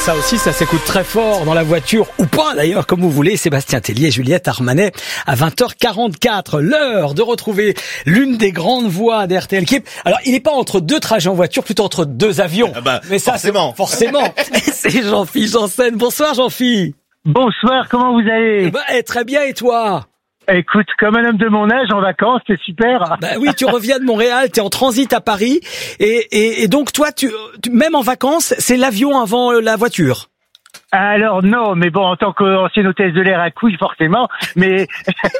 Ça aussi, ça s'écoute très fort dans la voiture, ou pas d'ailleurs, comme vous voulez. Sébastien Tellier et Juliette Armanet à 20h44. L'heure de retrouver l'une des grandes voix d'RTL Kip. Alors, il n'est pas entre deux trajets en voiture, plutôt entre deux avions. Mais ça, forcément. C'est Jean-Philippe Janssen. Bonsoir Jean-Philippe. Bonsoir, comment vous allez? Très bien, et toi? Écoute, comme un homme de mon âge, en vacances, c'est super. Oui, tu reviens de Montréal, t'es en transit à Paris, et donc toi, tu même en vacances, c'est l'avion avant la voiture. Alors non, mais bon, en tant qu'ancienne hôtesse de l'air à couilles, forcément, mais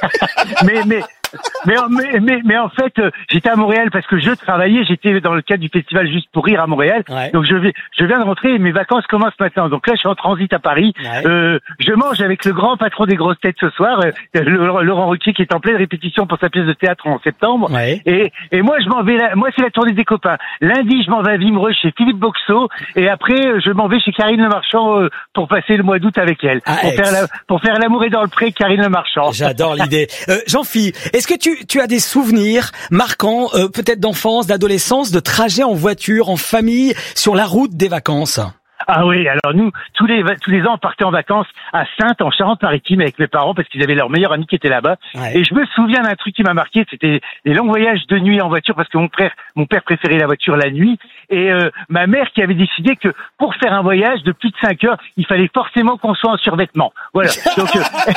mais en fait, j'étais à Montréal parce que je travaillais, j'étais dans le cadre du festival Juste pour rire à Montréal. Ouais. Donc je viens de rentrer et mes vacances commencent maintenant. Donc là, je suis en transit à Paris. Ouais. Je mange avec le grand patron des grosses têtes ce soir, Laurent Ruquier, qui est en pleine répétition pour sa pièce de théâtre en septembre. Ouais. Et moi, je m'en vais moi, c'est la tournée des copains. Lundi, je m'en vais à Vimereux chez Philippe Boxeau et après, je m'en vais chez Karine Le Marchand pour passer le mois d'août avec elle. Pour faire l'amour et dans le pré, Karine Le Marchand. J'adore l'idée. Jean-Philippe, est-ce que tu as des souvenirs marquants, peut-être d'enfance, d'adolescence, de trajets en voiture, en famille, sur la route des vacances? Ah oui, alors nous, tous les ans, on partait en vacances à Saintes, en Charente-Maritime, avec mes parents, parce qu'ils avaient leur meilleur ami qui était là-bas. Ouais. Et je me souviens d'un truc qui m'a marqué, c'était les longs voyages de nuit en voiture, parce que mon père préférait la voiture la nuit, et ma mère qui avait décidé que pour faire un voyage de plus de 5 heures, il fallait forcément qu'on soit en survêtement. Voilà. Donc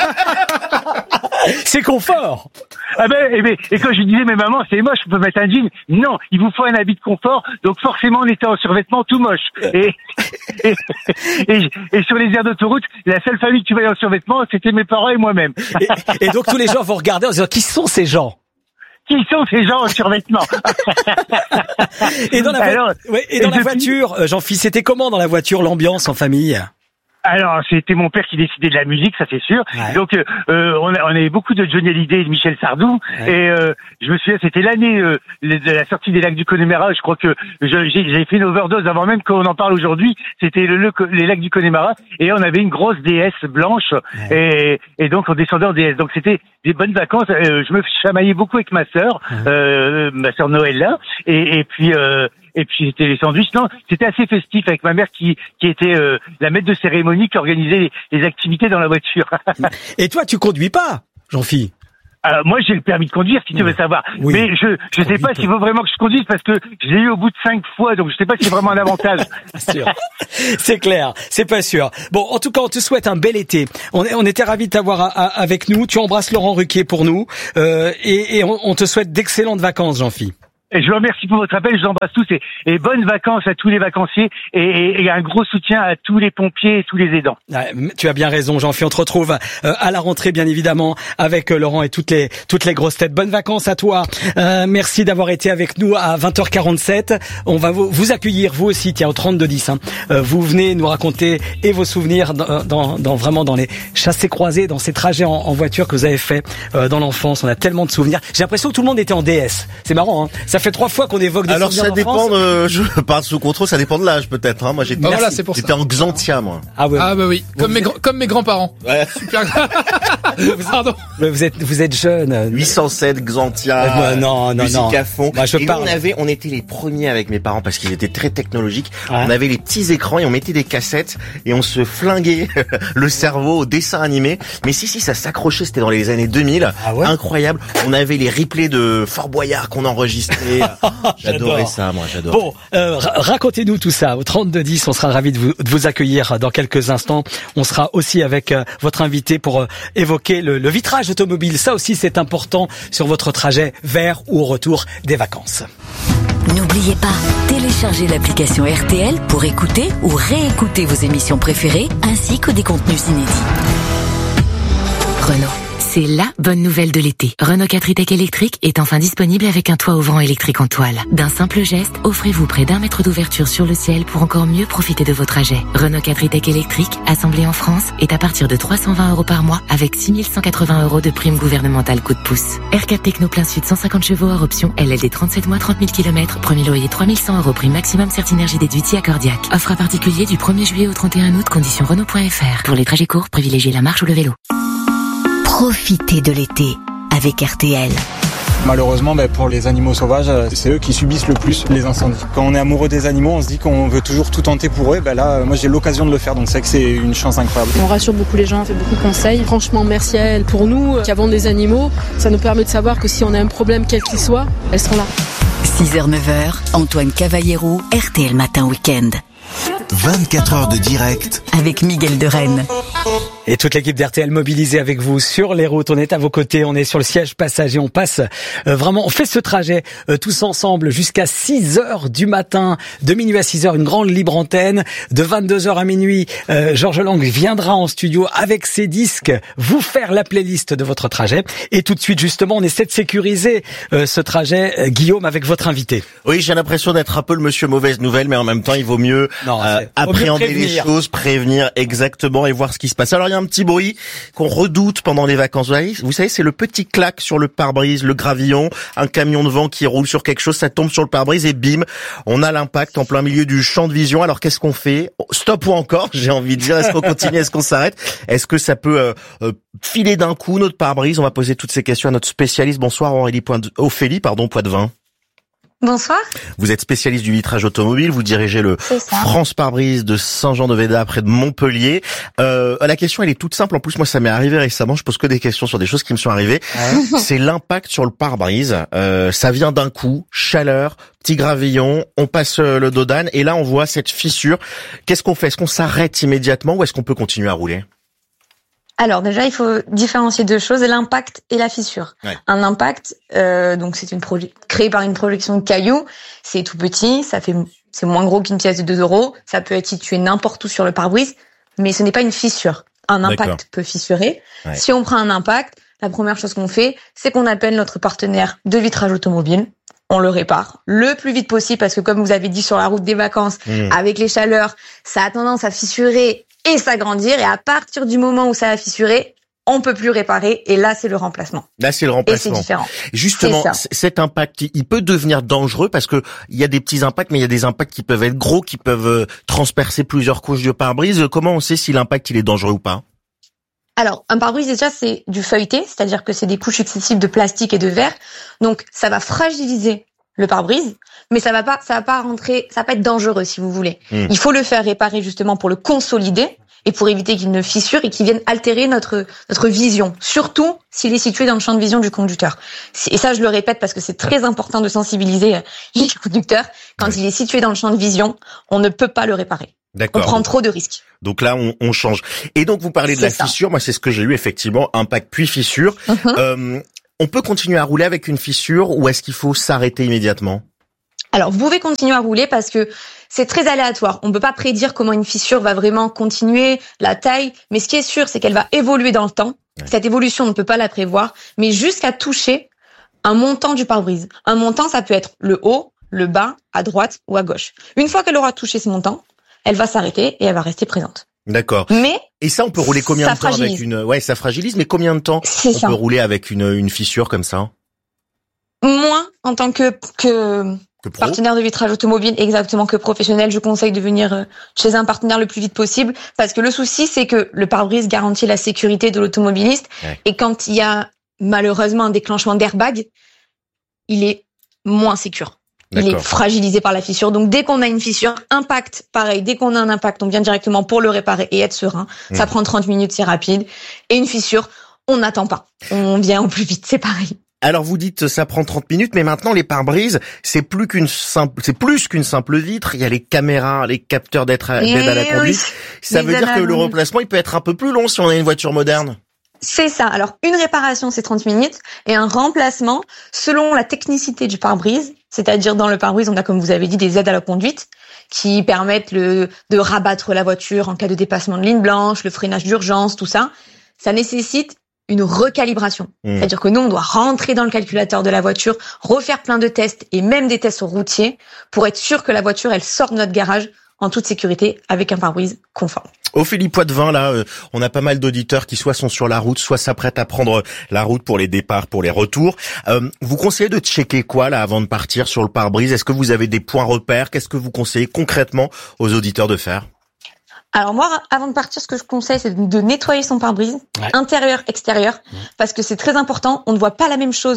c'est confort. Ah et quand je lui disais, mais maman, c'est moche, on peut mettre un jean. Non, il vous faut un habit de confort. Donc forcément, on était en survêtement tout moche. Et sur les aires d'autoroute, la seule famille qui voyait en survêtement, c'était mes parents et moi-même. Et donc tous les gens vont regarder en disant, qui sont ces gens? Qui sont ces gens en survêtement? Et dans la voiture, Jean-Philippe, c'était comment dans la voiture, l'ambiance en famille? Alors, c'était mon père qui décidait de la musique, ça c'est sûr. Ouais. Donc, on avait beaucoup de Johnny Hallyday et de Michel Sardou. Ouais. Et je me souviens, c'était l'année de la sortie des Lacs du Connemara. Je crois que j'ai fait une overdose avant même qu'on en parle aujourd'hui. C'était les Lacs du Connemara. Et on avait une grosse DS blanche. Ouais. Et donc, on descendait en DS. Donc, c'était des bonnes vacances. Je me chamaillais beaucoup avec ma sœur Noël là. Et puis c'était les sandwichs. Non, c'était assez festif avec ma mère qui était la maître de cérémonie qui organisait les activités dans la voiture. Et toi, tu conduis pas, Jean-Philippe? Alors moi, j'ai le permis de conduire, si tu veux savoir. Oui. Mais je sais pas s'il faut vraiment que je conduise parce que je l'ai eu au bout de 5 fois, donc je sais pas si c'est vraiment un avantage. C'est sûr. C'est clair, c'est pas sûr. Bon, en tout cas, on te souhaite un bel été. On était ravis de t'avoir avec nous. Tu embrasses Laurent Ruquier pour nous, et on te souhaite d'excellentes vacances, Jean-Philippe. Et je vous remercie pour votre appel, je vous embrasse tous et bonnes vacances à tous les vacanciers et un gros soutien à tous les pompiers et tous les aidants. Ouais, tu as bien raison, Jean-Philippe. On te retrouve à la rentrée, bien évidemment, avec Laurent et toutes les grosses têtes. Bonnes vacances à toi. Merci d'avoir été avec nous à 20h47. On va vous accueillir, vous aussi, tiens, au 3210. Hein. Vous venez nous raconter et vos souvenirs vraiment dans les chassés croisés, dans ces trajets en voiture que vous avez fait dans l'enfance. On a tellement de souvenirs. J'ai l'impression que tout le monde était en DS. C'est marrant, hein. Ça fait 3 fois qu'on évoque des souvenirs d'enfance. Alors ça dépend je parle sous contrôle, ça dépend de l'âge peut-être, hein. Moi j'étais j'étais en Xantia, moi. Ah bah oui, comme mes grands-parents. Ouais. Super. Pardon. Vous êtes jeune. 807 Xantia. Non. Musique à fond. Bah, et on était les premiers avec mes parents parce qu'ils étaient très technologiques. Ouais. On avait les petits écrans et on mettait des cassettes et on se flinguait le cerveau au dessin animé. Mais si ça s'accrochait, c'était dans les années 2000. Ah ouais. Incroyable. On avait les replays de Fort Boyard qu'on enregistrait. J'adorais ça, moi, j'adore. Bon, racontez-nous tout ça. Au 3210, on sera ravis de vous accueillir dans quelques instants. On sera aussi avec votre invité pour évoquer le vitrage automobile. Ça aussi, c'est important sur votre trajet vers ou au retour des vacances. N'oubliez pas, téléchargez l'application RTL pour écouter ou réécouter vos émissions préférées ainsi que des contenus inédits. Renault. C'est la bonne nouvelle de l'été. Renault 4 e-Tech électrique est enfin disponible avec un toit ouvrant électrique en toile. D'un simple geste, offrez-vous près d'1 mètre d'ouverture sur le ciel pour encore mieux profiter de vos trajets. Renault 4 e-Tech électrique, assemblé en France, est à partir de 320 € par mois avec 6 180 € de prime gouvernementale coup de pouce. R4 Techno plein sud 150 chevaux hors option, LLD 37 mois 30 000 km, premier loyer 3 100 € prime maximum Certinergie déduit accordiaque. Offre à particulier du 1er juillet au 31 août, conditions Renault.fr. Pour les trajets courts, privilégiez la marche ou le vélo. Profitez de l'été avec RTL. Malheureusement, pour les animaux sauvages, c'est eux qui subissent le plus les incendies. Quand on est amoureux des animaux, on se dit qu'on veut toujours tout tenter pour eux. Là, moi, j'ai l'occasion de le faire, donc c'est vrai que c'est une chance incroyable. On rassure beaucoup les gens, on fait beaucoup de conseils. Franchement, merci à elles. Pour nous, qui avons des animaux, ça nous permet de savoir que si on a un problème, quel qu'il soit, elles sont là. 6h-9h, Antoine Cavallero, RTL Matin Week-end. 24 heures de direct avec Miguel de Rennes. Et toute l'équipe d'RTL mobilisée avec vous sur les routes. On est à vos côtés, on est sur le siège passager. On passe vraiment, on fait ce trajet tous ensemble jusqu'à 6h du matin, de minuit à 6h, une grande libre antenne. De 22h à minuit, Georges Lang viendra en studio avec ses disques vous faire la playlist de votre trajet. Et tout de suite, justement, on essaie de sécuriser ce trajet, Guillaume, avec votre invité. Oui, j'ai l'impression d'être un peu le monsieur mauvaise nouvelle, mais en même temps, il vaut mieux appréhender les choses, prévenir exactement et voir ce qui se passe. Alors, il y a un petit bruit qu'on redoute pendant les vacances. Vous savez, c'est le petit claque sur le pare-brise, le gravillon, un camion de vent qui roule sur quelque chose, ça tombe sur le pare-brise et bim, on a l'impact en plein milieu du champ de vision. Alors, qu'est-ce qu'on fait? Stop ou encore, j'ai envie de dire. Est-ce qu'on continue? Est-ce qu'on s'arrête? Est-ce que ça peut filer d'un coup notre pare-brise? On va poser toutes ces questions à notre spécialiste. Bonsoir Ophélie Poitvin. Bonsoir. Vous êtes spécialiste du vitrage automobile, vous dirigez le France Pare-Brise de Saint-Jean-de-Véda près de Montpellier. La question elle est toute simple, en plus moi ça m'est arrivé récemment, je pose que des questions sur des choses qui me sont arrivées. C'est l'impact sur le pare-brise, ça vient d'un coup, chaleur, petit gravillon, on passe le dos d'âne et là on voit cette fissure. Qu'est-ce qu'on fait? Est-ce qu'on s'arrête immédiatement ou est-ce qu'on peut continuer à rouler? Alors déjà, il faut différencier deux choses, l'impact et la fissure. Ouais. Un impact, donc c'est créé par une projection de cailloux, c'est tout petit, c'est moins gros qu'une pièce de 2 €, ça peut être situé n'importe où sur le pare-brise, mais ce n'est pas une fissure. Un impact peut fissurer. Ouais. Si on prend un impact, la première chose qu'on fait, c'est qu'on appelle notre partenaire de vitrage automobile. On le répare le plus vite possible parce que comme vous avez dit sur la route des vacances, avec les chaleurs, ça a tendance à fissurer et s'agrandir, et à partir du moment où ça a fissuré, on peut plus réparer, et là c'est le remplacement. Là c'est le remplacement. Et c'est différent. Justement, cet impact, il peut devenir dangereux parce que il y a des petits impacts, mais il y a des impacts qui peuvent être gros, qui peuvent transpercer plusieurs couches de pare-brise. Comment on sait si l'impact il est dangereux ou pas? Alors, un pare-brise déjà c'est du feuilleté, c'est-à-dire que c'est des couches successives de plastique et de verre, donc ça va fragiliser le pare-brise, mais ça va pas être dangereux si vous voulez. Il faut le faire réparer justement pour le consolider et pour éviter qu'il ne fissure et qu'il vienne altérer notre vision, surtout s'il est situé dans le champ de vision du conducteur. Et ça, je le répète parce que c'est très important de sensibiliser les conducteurs. Quand il est situé dans le champ de vision, on ne peut pas le réparer. D'accord. On prend trop de risques. Donc là, on change. Et donc, vous parlez de la fissure. Moi, c'est ce que j'ai eu effectivement, impact puis fissure. On peut continuer à rouler avec une fissure ou est-ce qu'il faut s'arrêter immédiatement? Alors, vous pouvez continuer à rouler parce que c'est très aléatoire. On ne peut pas prédire comment une fissure va vraiment continuer, la taille. Mais ce qui est sûr, c'est qu'elle va évoluer dans le temps. Ouais. Cette évolution, on ne peut pas la prévoir. Mais jusqu'à toucher un montant du pare-brise. Un montant, ça peut être le haut, le bas, à droite ou à gauche. Une fois qu'elle aura touché ce montant, elle va s'arrêter et elle va rester présente. D'accord. Et ça, on peut rouler combien de temps avec une... Ouais, ça fragilise, mais combien de temps peut rouler avec une fissure comme ça? Moins en tant que partenaire de vitrage automobile, exactement, que professionnel. Je conseille de venir chez un partenaire le plus vite possible parce que le souci, c'est que le pare-brise garantit la sécurité de l'automobiliste et quand il y a malheureusement un déclenchement d'airbag, il est moins sécure. Il est fragilisé par la fissure. Donc, dès qu'on a une fissure, impact, pareil, dès qu'on a un impact, on vient directement pour le réparer et être serein. Ça prend 30 minutes, c'est rapide. Et une fissure, on n'attend pas. On vient au plus vite, c'est pareil. Alors, vous dites, ça prend 30 minutes, mais maintenant, les pare-brises, c'est plus qu'une simple vitre. Il y a les caméras, les capteurs d'aide à la conduite. Ça veut dire que le remplacement, il peut être un peu plus long si on a une voiture moderne. C'est ça. Alors, une réparation, c'est 30 minutes et un remplacement, selon la technicité du pare-brise, c'est-à-dire dans le pare-brise, on a, comme vous avez dit, des aides à la conduite qui permettent de rabattre la voiture en cas de dépassement de ligne blanche, le freinage d'urgence, tout ça. Ça nécessite une recalibration. C'est-à-dire que nous, on doit rentrer dans le calculateur de la voiture, refaire plein de tests et même des tests routiers pour être sûr que la voiture, elle sort de notre garage en toute sécurité avec un pare-brise conforme. Ophélie Poitvin, là, on a pas mal d'auditeurs qui soit sont sur la route, soit s'apprêtent à prendre la route pour les départs, pour les retours. Vous conseillez de checker quoi, là, avant de partir sur le pare-brise? Est-ce que vous avez des points repères? Qu'est-ce que vous conseillez concrètement aux auditeurs de faire? Alors moi, avant de partir, ce que je conseille, c'est de nettoyer son pare-brise, intérieur, extérieur, parce que c'est très important. On ne voit pas la même chose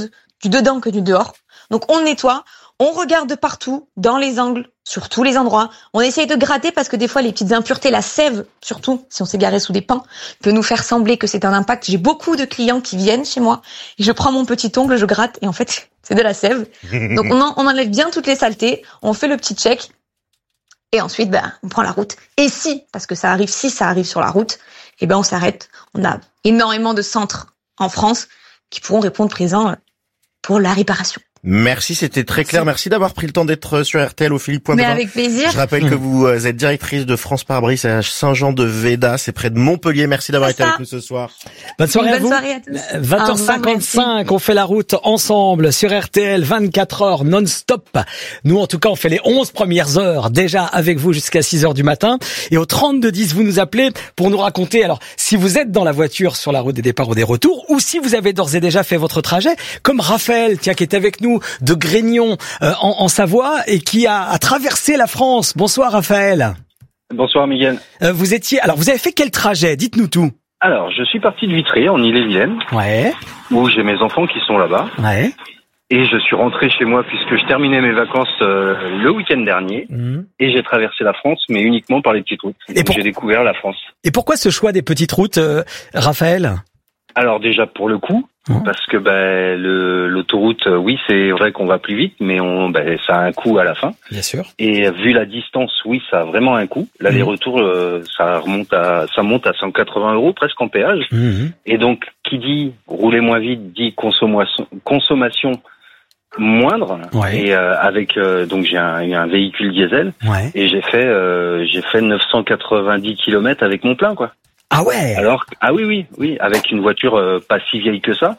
du dedans que du dehors. Donc on nettoie, on regarde partout, dans les angles, sur tous les endroits. On essaye de gratter parce que des fois les petites impuretés, la sève, surtout si on s'est garé sous des pans, peut nous faire sembler que c'est un impact. J'ai beaucoup de clients qui viennent chez moi et je prends mon petit ongle, je gratte et en fait c'est de la sève. Donc on enlève bien toutes les saletés, on fait le petit check et ensuite on prend la route. Et si ça arrive sur la route, on s'arrête. On a énormément de centres en France qui pourront répondre présent pour la réparation. Merci, c'était très clair. Merci d'avoir pris le temps d'être sur RTL au Philippe Poivre. Mais avec plaisir. Je rappelle que vous êtes directrice de France Pare-Brise à Saint-Jean-de-Véda, c'est près de Montpellier. Merci d'avoir été avec nous ce soir. Bonne soirée à vous. Bonne soirée à tous. 20h55, on fait la route ensemble sur RTL, 24 heures non-stop. Nous, en tout cas, on fait les 11 premières heures déjà avec vous jusqu'à 6h du matin. Et au 3210, vous nous appelez pour nous raconter, alors, si vous êtes dans la voiture sur la route des départs ou des retours, ou si vous avez d'ores et déjà fait votre trajet, comme Raphaël, qui est avec nous, de Grignon en Savoie et qui a traversé la France. Bonsoir Raphaël. Bonsoir Miguel. Vous avez fait quel trajet? Dites-nous tout. Alors, je suis parti de Vitré en Ille-et-Vilaine. Ouais. Où j'ai mes enfants qui sont là-bas. Ouais. Et je suis rentré chez moi puisque je terminais mes vacances le week-end dernier. Et j'ai traversé la France, mais uniquement par les petites routes. Donc j'ai découvert la France. Et pourquoi ce choix des petites routes, Raphaël? Alors déjà pour le coup, parce que l'autoroute, oui c'est vrai qu'on va plus vite, mais ça a un coût à la fin. Bien sûr. Et vu la distance, oui ça a vraiment un coût. L'aller-retour, ça monte à 180 € presque en péage. Et donc qui dit rouler moins vite dit consommation moindre. Ouais. Et donc j'ai un véhicule diesel. Ouais. Et j'ai fait 990 km avec mon plein quoi. Ah ouais. Alors oui, avec une voiture pas si vieille que ça.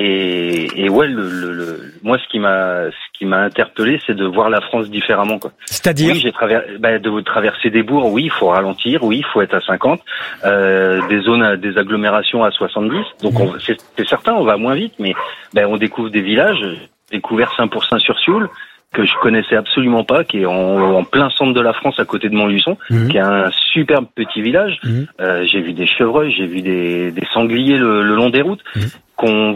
Et ouais, moi ce qui m'a interpellé, c'est de voir la France différemment quoi. C'est-à-dire oui, de traverser des bourgs, oui, il faut ralentir, oui, il faut être à 50, des agglomérations à 70. Donc c'est certain, on va moins vite, mais on découvre des villages. J'ai découvert Saint-Pourçain sur Sioule, que je connaissais absolument pas, qui est en plein centre de la France, à côté de Montluçon, qui est un superbe petit village. J'ai vu des chevreuils, j'ai vu des sangliers le long des routes, qu'on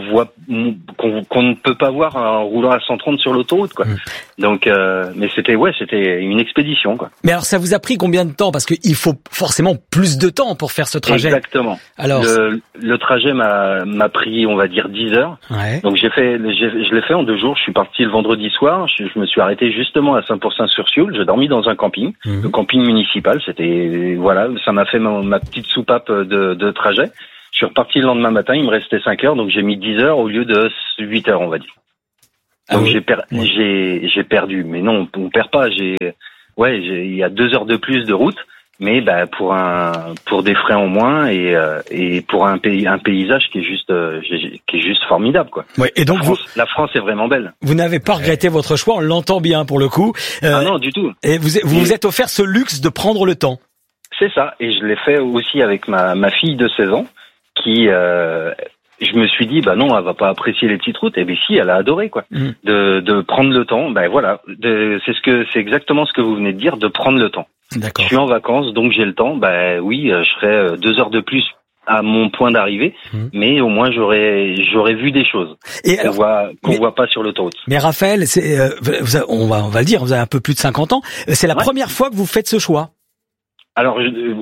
ne peut pas voir en roulant à 130 sur l'autoroute, quoi. Donc, mais c'était une expédition, quoi. Mais alors, ça vous a pris combien de temps? Parce qu'il faut forcément plus de temps pour faire ce trajet. Exactement. Alors, le trajet m'a pris, on va dire, 10 heures. Ouais. Donc, je l'ai fait en 2 jours. Je suis parti le vendredi soir. Je me suis arrêté justement à Saint-Pourçain-sur-Sioule. J'ai dormi dans un camping, le camping municipal. C'était, voilà, ça m'a fait ma petite soupape de trajet. Je suis reparti le lendemain matin, il me restait 5 heures, donc j'ai mis 10 heures au lieu de 8 heures, on va dire. Donc j'ai perdu, mais non, on perd pas. Il y a 2 heures de plus de route, mais pour des frais en moins et pour un paysage qui est juste formidable, quoi. Ouais, et donc la France est vraiment belle. Vous n'avez pas regretté votre choix, on l'entend bien pour le coup. Non, du tout. Et vous êtes offert ce luxe de prendre le temps. C'est ça, et je l'ai fait aussi avec ma fille de 16 ans. Qui je me suis dit non, elle va pas apprécier les petites routes, et si, elle a adoré quoi. De prendre le temps, voilà, c'est exactement ce que vous venez de dire, de prendre le temps. D'accord. Je suis en vacances, donc j'ai le temps, oui, je serai 2 heures de plus à mon point d'arrivée, mais au moins j'aurais vu des choses qu'on voit pas sur l'autoroute. Mais Raphaël, on va le dire, vous avez un peu plus de 50 ans, c'est la première fois que vous faites ce choix. Alors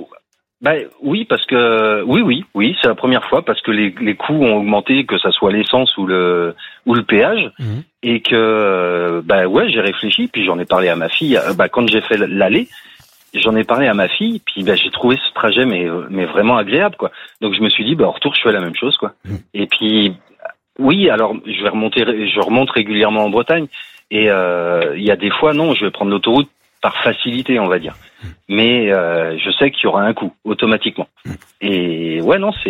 oui, parce que oui, c'est la première fois parce que les coûts ont augmenté, que ça soit l'essence ou le péage, et que j'ai réfléchi, puis j'en ai parlé à ma fille. Quand j'ai fait l'aller, j'en ai parlé à ma fille, puis j'ai trouvé ce trajet mais vraiment agréable quoi. Donc je me suis dit au retour je fais la même chose quoi. Et puis oui, alors je remonte régulièrement en Bretagne, et il y a des fois non, je vais prendre l'autoroute par facilité, on va dire. Mais je sais qu'il y aura un coût automatiquement. Et ouais, non,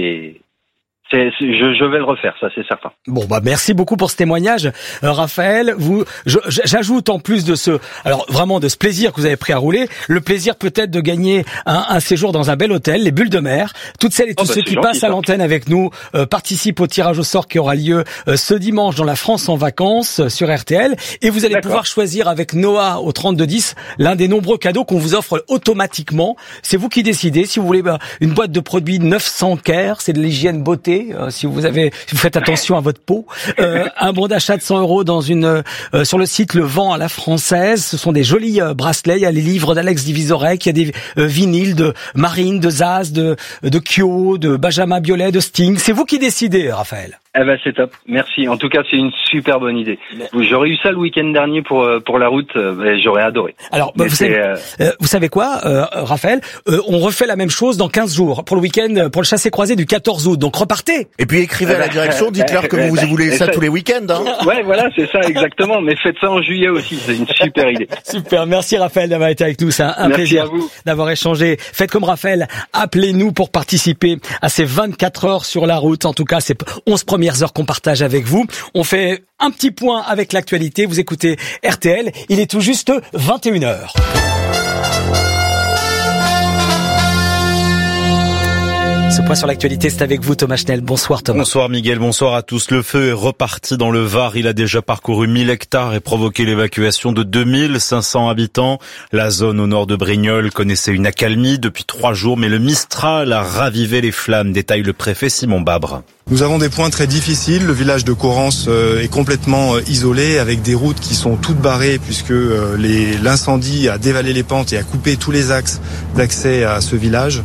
je vais le refaire, ça c'est certain. Bon merci beaucoup pour ce témoignage, Raphaël. J'ajoute en plus de ce plaisir que vous avez pris à rouler, le plaisir peut-être de gagner un séjour dans un bel hôtel, les Bulles de Mer. Toutes celles et tous ceux qui passent à l'antenne avec nous participent au tirage au sort qui aura lieu ce dimanche dans la France en vacances sur RTL, et vous allez pouvoir choisir avec Noah au 3210 l'un des nombreux cadeaux qu'on vous offre automatiquement. C'est vous qui décidez si vous voulez une boîte de produits 900 Care, c'est de l'hygiène beauté. décider, si vous faites attention à votre peau. Un bon d'achat de 100 € dans sur le site Le Vent à la Française. Ce sont des jolis bracelets. Il y a les livres d'Alex Divisorek, il y a des vinyles de Marine, de Zaz, de Kyo, de Benjamin Biolay, de Sting. C'est vous qui décidez, Raphaël. Eh ben c'est top, merci. En tout cas, c'est une super bonne idée. J'aurais eu ça le week-end dernier pour la route, j'aurais adoré. Alors, vous savez quoi, Raphaël, on refait la même chose dans 15 jours pour le week-end, pour le chassé-croisé du 14 août. Donc repartez. Et puis écrivez à la direction, dites-leur que vous voulez ça tous les week-ends. Hein. Ouais, voilà, c'est ça exactement. Mais faites ça en juillet aussi, c'est une super idée. Super, merci Raphaël d'avoir été avec nous. C'est un plaisir d'avoir échangé. Faites comme Raphaël, appelez-nous pour participer à ces 24 heures sur la route. En tout cas, c'est 11 premières heures qu'on partage avec vous. On fait un petit point avec l'actualité. Vous écoutez RTL. Il est tout juste 21h. Ce point sur l'actualité, c'est avec vous, Thomas Schnell. Bonsoir, Thomas. Bonsoir, Miguel. Bonsoir à tous. Le feu est reparti dans le Var. Il a déjà parcouru 1000 hectares et provoqué l'évacuation de 2500 habitants. La zone au nord de Brignoles connaissait une accalmie depuis 3 jours, mais le Mistral a ravivé les flammes, détaille le préfet Simon Babre. Nous avons des points très difficiles. Le village de Corrence est complètement isolé avec des routes qui sont toutes barrées puisque l'incendie a dévalé les pentes et a coupé tous les axes d'accès à ce village.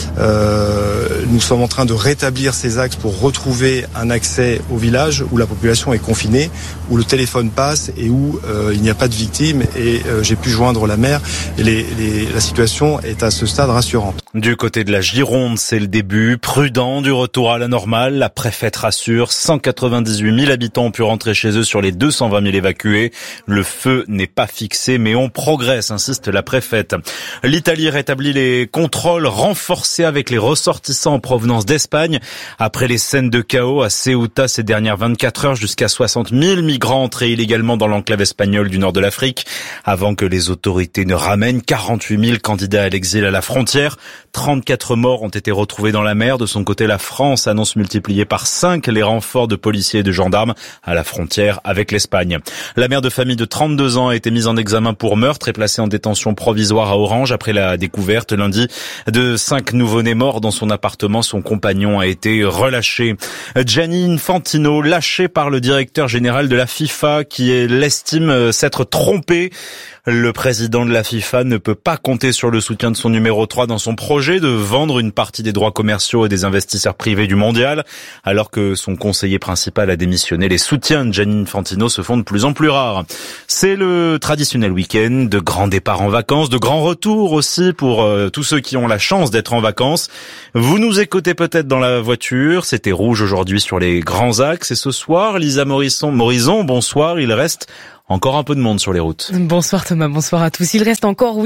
Nous sommes en train de rétablir ces axes pour retrouver un accès au village où la population est confinée, où le téléphone passe et où il n'y a pas de victimes. Et j'ai pu joindre la maire et la situation est à ce stade rassurante. Du côté de la Gironde, c'est le début prudent du retour à la normale. La préfète rassure, 198 000 habitants ont pu rentrer chez eux sur les 220 000 évacués. Le feu n'est pas fixé, mais on progresse, insiste la préfète. L'Italie rétablit les contrôles renforcés avec les ressortissants en provenance d'Espagne. Après les scènes de chaos à Ceuta ces dernières 24 heures, jusqu'à 60 000 migrants entrés illégalement dans l'enclave espagnole du nord de l'Afrique, avant que les autorités ne ramènent 48 000 candidats à l'exil à la frontière. 34 morts ont été retrouvés dans la mer. De son côté, la France annonce multiplier par 5 les renforts de policiers et de gendarmes à la frontière avec l'Espagne. La mère de famille de 32 ans a été mise en examen pour meurtre et placée en détention provisoire à Orange après la découverte lundi de 5 nouveau-nés morts dans son appartement. Son compagnon a été relâché. Gianni Infantino, lâché par le directeur général de la FIFA qui l'estime s'être trompé. Le président de la FIFA ne peut pas compter sur le soutien de son numéro 3 dans son projet de vendre une partie des droits commerciaux et des investisseurs privés du mondial. Alors que son conseiller principal a démissionné, les soutiens de Gianni Infantino se font de plus en plus rares. C'est le traditionnel week-end, de grands départs en vacances, de grands retours aussi pour tous ceux qui ont la chance d'être en vacances. Vous nous écoutez peut-être dans la voiture, c'était rouge aujourd'hui sur les grands axes. Et ce soir, Lisa Morison, bonsoir, il reste encore un peu de monde sur les routes. Bonsoir Thomas, bonsoir à tous. Il reste encore,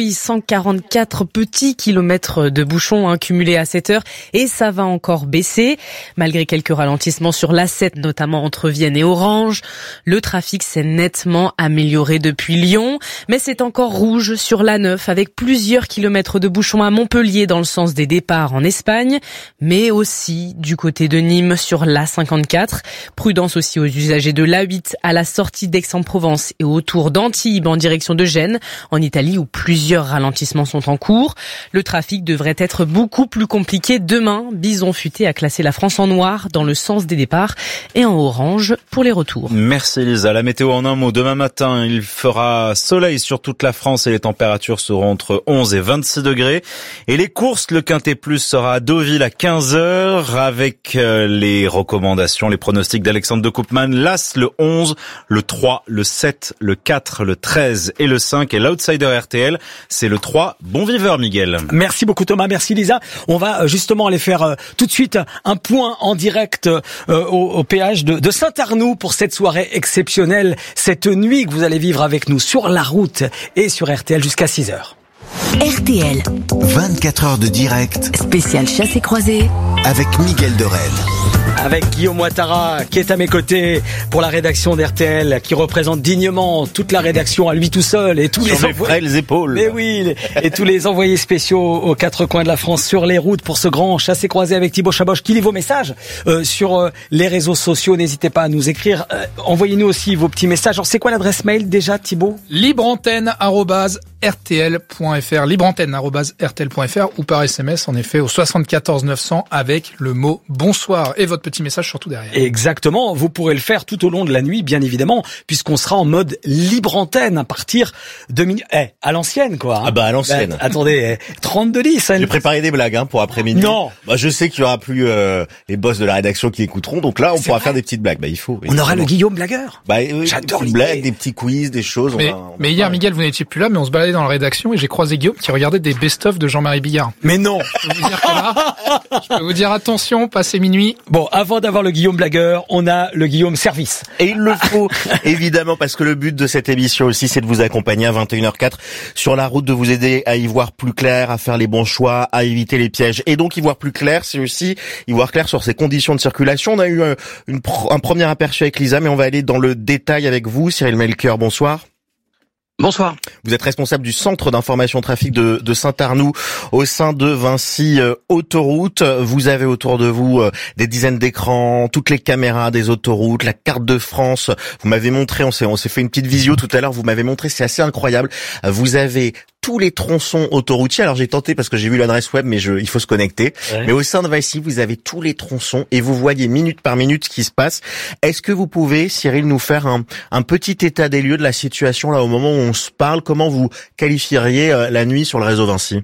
144 petits kilomètres de bouchons cumulés à 7 heures et ça va encore baisser. Malgré quelques ralentissements sur l'A7, notamment entre Vienne et Orange, le trafic s'est nettement amélioré depuis Lyon. Mais c'est encore rouge sur l'A9 avec plusieurs kilomètres de bouchons à Montpellier dans le sens des départs en Espagne, mais aussi du côté de Nîmes sur l'A54. Prudence aussi aux usagers de l'A8 à la sortie d'Aix-en-Provence et autour d'Antibes en direction de Gênes, en Italie où plusieurs ralentissements sont en cours. Le trafic devrait être beaucoup plus compliqué demain. Bison Futé a classé la France en noir dans le sens des départs et en orange pour les retours. Merci Lisa. La météo en un mot. Demain matin, il fera soleil sur toute la France et les températures seront entre 11 et 26 degrés. Et les courses, le Quintet Plus sera à Deauville à 15h avec les recommandations, les pronostics d'Alexandre de Koopman. L'As, le 11, le 3, le 7, le 4, le 13 et le 5 et l'outsider RTL, c'est le 3. Bon viveur, Miguel. Merci beaucoup Thomas, merci Lisa. On va justement aller faire tout de suite un point en direct au péage de Saint-Arnoux pour cette soirée exceptionnelle, cette nuit que vous allez vivre avec nous sur la route et sur RTL jusqu'à 6h. RTL. 24 heures de direct. Spécial chassé croisé. Avec Miguel de Rennes. Avec Guillaume Ouattara qui est à mes côtés pour la rédaction d'RTL, qui représente dignement toute la rédaction à lui tout seul et tous sur les frêles épaules. Mais oui, et tous les envoyés spéciaux aux 4 coins de la France sur les routes pour ce grand chassé-croisé avec Thibaut Chaboch qui lit vos messages sur les réseaux sociaux. N'hésitez pas à nous écrire. Envoyez-nous aussi vos petits messages. Alors c'est quoi l'adresse mail déjà, Thibaut ? libreantenne@ rtl.fr, libreantenne@rtl.fr ou par SMS, en effet, au 74 900 avec le mot bonsoir et votre petit message surtout derrière. Exactement. Vous pourrez le faire tout au long de la nuit, bien évidemment, puisqu'on sera en mode libre antenne à partir de minuit. À l'ancienne, quoi. Ah bah, à l'ancienne. Attendez, 32-10. J'ai préparé des blagues, pour après-midi. Non. Bah, je sais qu'il y aura plus, les boss de la rédaction qui écouteront, donc là, on pourra faire des petites blagues. Bah, il faut. On aura le Guillaume blagueur. Bah, j'adore des blagues, des petits quiz, des choses. Mais hier, Miguel, vous n'étiez plus là, mais on se baladait dans la rédaction et j'ai croisé Guillaume qui regardait des best-of de Jean-Marie Bigard. Mais non. Je peux vous dire attention, passé minuit. Bon, avant d'avoir le Guillaume blagueur, on a le Guillaume service. Et il le faut, évidemment, parce que le but de cette émission aussi, c'est de vous accompagner à 21h04 sur la route, de vous aider à y voir plus clair, à faire les bons choix, à éviter les pièges. Et donc, y voir plus clair, c'est aussi y voir clair sur ces conditions de circulation. On a eu un premier aperçu avec Lisa, mais on va aller dans le détail avec vous. Cyril Melchior, bonsoir. Bonsoir. Vous êtes responsable du centre d'information trafic de Saint-Arnoux au sein de Vinci Autoroute. Vous avez autour de vous des dizaines d'écrans, toutes les caméras des autoroutes, la carte de France. Vous m'avez montré, on s'est fait une petite visio tout à l'heure, vous m'avez montré, c'est assez incroyable. Vous avez tous les tronçons autoroutiers. Alors j'ai tenté parce que j'ai vu l'adresse web, mais il faut se connecter. Ouais. Mais au sein de Vinci, vous avez tous les tronçons et vous voyez minute par minute ce qui se passe. Est-ce que vous pouvez, Cyril, nous faire un petit état des lieux de la situation là au moment où on se parle? Comment vous qualifieriez la nuit sur le réseau Vinci?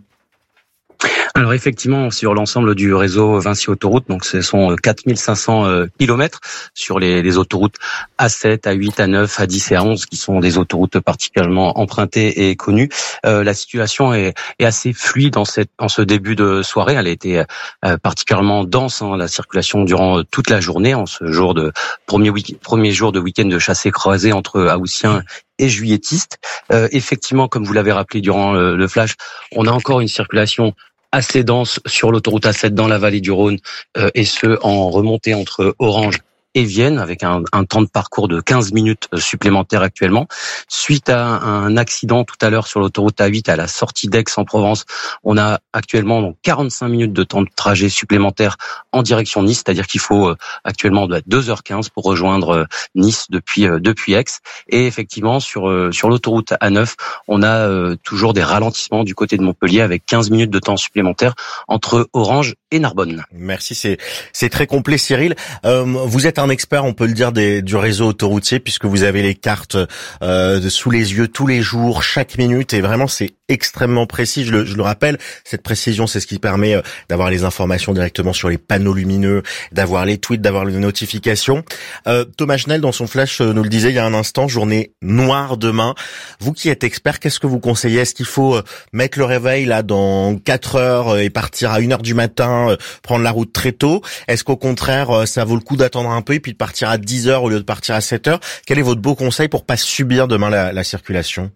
Alors effectivement, sur l'ensemble du réseau Vinci Autoroute, donc ce sont 4500 kilomètres sur les autoroutes A7, A8, A9, A10 et A11 qui sont des autoroutes particulièrement empruntées et connues. La situation est assez fluide en ce début de soirée. Elle a été particulièrement dense, la circulation durant toute la journée, en ce jour de premier jour de week-end de chassé-croisé entre Haussiens et juilletistes. Effectivement, comme vous l'avez rappelé durant le flash, on a encore une circulation assez dense sur l'autoroute A7 dans la vallée du Rhône, et ce en remontée entre Orange et Vienne, avec un temps de parcours de 15 minutes supplémentaires actuellement. Suite à un accident tout à l'heure sur l'autoroute A8 à la sortie d'Aix-en-Provence, on a actuellement donc 45 minutes de temps de trajet supplémentaire en direction Nice, c'est-à-dire qu'il faut actuellement 2h15 pour rejoindre Nice depuis Aix. Et effectivement, sur l'autoroute A9, on a toujours des ralentissements du côté de Montpellier avec 15 minutes de temps supplémentaire entre Orange et Narbonne. Merci, c'est très complet, Cyril. Vous êtes un expert, on peut le dire, du réseau autoroutier, puisque vous avez les cartes sous les yeux tous les jours, chaque minute, et vraiment c'est extrêmement précis. Je le rappelle, cette précision, c'est ce qui permet d'avoir les informations directement sur les panneaux lumineux, d'avoir les tweets, d'avoir les notifications. Thomas Schnell, dans son flash, nous le disait il y a un instant, journée noire demain. Vous qui êtes expert, qu'est-ce que vous conseillez? Est-ce qu'il faut mettre le réveil là dans 4 heures et partir à 1h du matin, prendre la route très tôt? Est-ce qu'au contraire, ça vaut le coup d'attendre un peu et puis de partir à 10h au lieu de partir à 7h? Quel est votre beau conseil pour pas subir demain la circulation?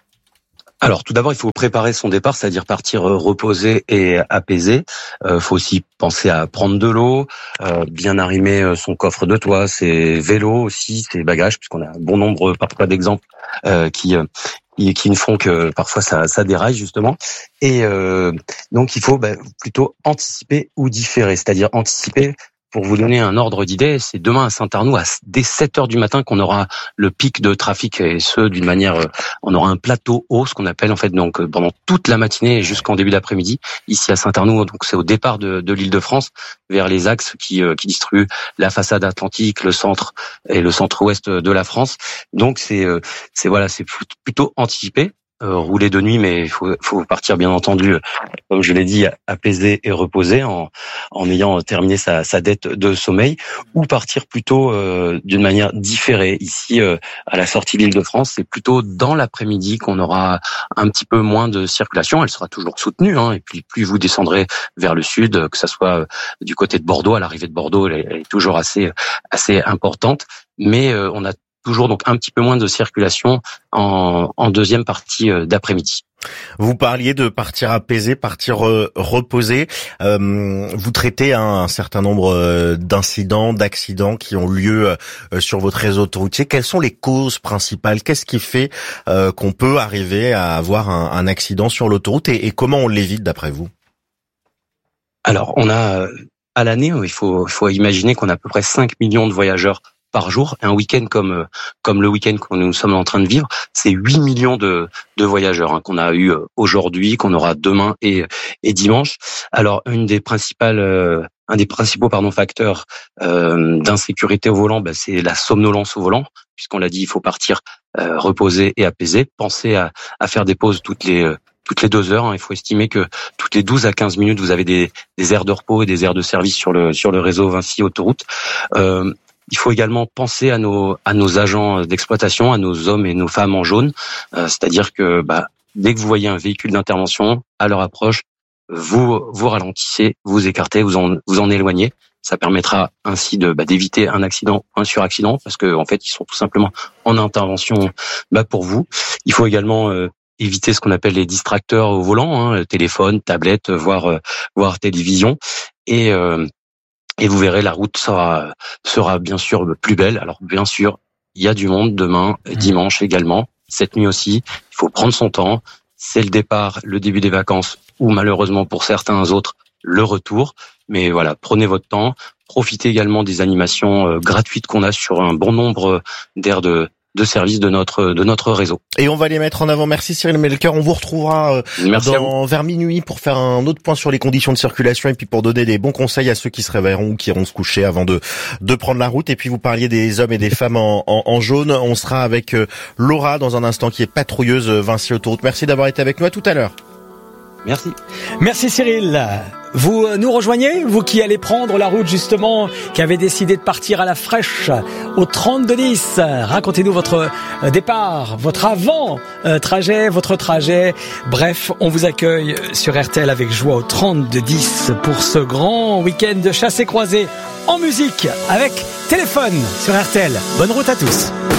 Alors, tout d'abord, il faut préparer son départ, c'est-à-dire partir reposé et apaisé. Faut aussi penser à prendre de l'eau, bien arrimer son coffre de toit, ses vélos aussi, ses bagages, puisqu'on a un bon nombre parfois d'exemples qui ne font que parfois ça déraille justement. Et donc, il faut plutôt anticiper ou différer, c'est-à-dire anticiper. Pour vous donner un ordre d'idée, c'est demain à Saint-Arnoux, dès 7h du matin, qu'on aura le pic de trafic, et ce, d'une manière, on aura un plateau haut, ce qu'on appelle, en fait, donc, pendant toute la matinée et jusqu'en début d'après-midi, ici à Saint-Arnoux. Donc, c'est au départ de l'Île-de-France, vers les axes qui distribuent la façade atlantique, le centre et le centre-ouest de la France. Donc, c'est plutôt anticipé. Rouler de nuit, mais il faut partir bien entendu, comme je l'ai dit, apaisé et reposé en ayant terminé sa dette de sommeil, ou partir plutôt d'une manière différée. Ici, à la sortie de l'Île-de-France, c'est plutôt dans l'après-midi qu'on aura un petit peu moins de circulation. Elle sera toujours soutenue, et puis plus vous descendrez vers le sud, que ça soit du côté de Bordeaux, à l'arrivée de Bordeaux, elle est toujours assez importante, mais on a toujours donc un petit peu moins de circulation en deuxième partie d'après-midi. Vous parliez de partir apaisé, partir reposé. Vous traitez un certain nombre d'incidents, d'accidents qui ont lieu sur votre réseau autoroutier. Quelles sont les causes principales? Qu'est-ce qui fait qu'on peut arriver à avoir un accident sur l'autoroute et comment on l'évite d'après vous? Alors, on a à l'année, il faut imaginer qu'on a à peu près 5 millions de voyageurs par jour. Et un week-end comme le week-end que nous sommes en train de vivre, c'est 8 millions de voyageurs qu'on a eu aujourd'hui, qu'on aura demain et dimanche. Alors, un des principaux facteurs d'insécurité au volant, c'est la somnolence au volant, puisqu'on l'a dit, il faut partir reposer et apaiser. Pensez à faire des pauses toutes les 2 heures. Il faut estimer que toutes les 12 à 15 minutes, vous avez des aires de repos et des aires de service sur le réseau Vinci Autoroute. Il faut également penser à nos agents d'exploitation, à nos hommes et nos femmes en jaune. C'est-à-dire que dès que vous voyez un véhicule d'intervention à leur approche, vous ralentissez, vous écartez, vous en éloignez. Ça permettra ainsi d'éviter un accident, un suraccident, parce que en fait ils sont tout simplement en intervention pour vous. Il faut également éviter ce qu'on appelle les distracteurs au volant, téléphone, tablette, voire télévision, et vous verrez, la route sera bien sûr plus belle. Alors bien sûr, il y a du monde demain, dimanche également, cette nuit aussi. Il faut prendre son temps. C'est le départ, le début des vacances, ou malheureusement pour certains autres, le retour. Mais voilà, prenez votre temps. Profitez également des animations gratuites qu'on a sur un bon nombre d'aires de services de notre réseau. Et on va les mettre en avant. Merci Cyril Melker. On vous retrouvera vers minuit pour faire un autre point sur les conditions de circulation et puis pour donner des bons conseils à ceux qui se réveilleront ou qui iront se coucher avant de prendre la route. Et puis vous parliez des hommes et des femmes en jaune. On sera avec Laura dans un instant qui est patrouilleuse Vinci Autoroute. Merci d'avoir été avec nous. À tout à l'heure. Merci. Merci Cyril. Vous nous rejoignez, vous qui allez prendre la route justement, qui avez décidé de partir à la fraîche au 3210. Racontez-nous votre départ, votre avant-trajet, votre trajet. Bref, on vous accueille sur RTL avec joie au 3210 pour ce grand week-end de chassé croisé en musique avec Téléphone sur RTL. Bonne route à tous.